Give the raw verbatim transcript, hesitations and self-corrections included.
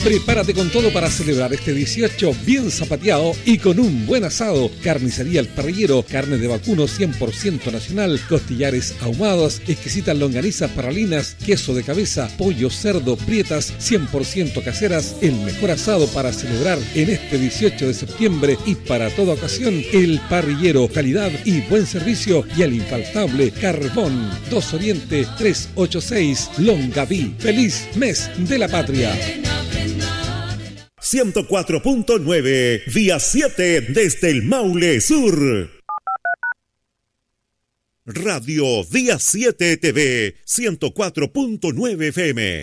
Prepárate con todo para celebrar este dieciocho bien zapateado y con un buen asado. Carnicería El Parrillero, carne de vacuno cien por ciento nacional, costillares ahumados, exquisitas longanizas paralinas, queso de cabeza, pollo, cerdo, prietas cien por ciento caseras. El mejor asado para celebrar en este dieciocho de septiembre y para toda ocasión. El Parrillero, calidad y buen servicio y el infaltable carbón. dos Oriente trescientos ochenta y seis, Longaví. ¡Feliz mes de la patria! ciento cuatro punto nueve, Vía siete desde el Maule Sur. Radio Día siete T V, ciento cuatro punto nueve F M.